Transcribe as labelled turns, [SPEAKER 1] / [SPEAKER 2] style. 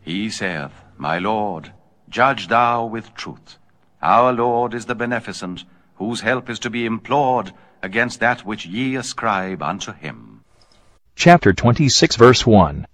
[SPEAKER 1] He saith, My Lord, judge thou with truth. Our Lord is the beneficent, whose help is to be implored against that which ye ascribe unto him.
[SPEAKER 2] Chapter 26, verse 1.